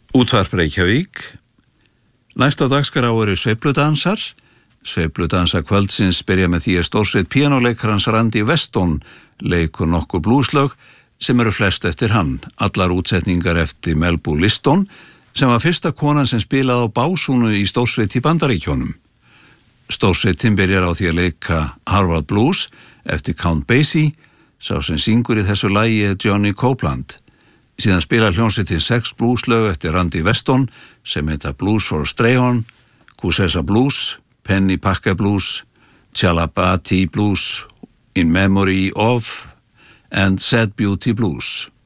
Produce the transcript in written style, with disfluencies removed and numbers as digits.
Útvarp Reykjavík. Næst á dagskrá eru sveifludansar. Sveifludansa kvöldsins byrja með því að stórsveit píanóleikarans Randy Weston leikur nokkur blúslög sem eru flest eftir hann. Allar útsetningar eftir Melbu Liston sem var fyrsta konan sem spilaði á básúnu í stórsveit í Bandaríkjónum. Stórsveitin byrjar á því að leika Harvard Blues eftir Count Basie. Sá sem syngur í þessu lagi er Johnny Copeland. Síðan spilar hljómsveitin 6 blúslög eftir Randy Weston sem heita Blues for Strayhorn, Cousessa Blues, Pennypacker Blues, Chalabati Blues, In Memory of and Sad Beauty Blues.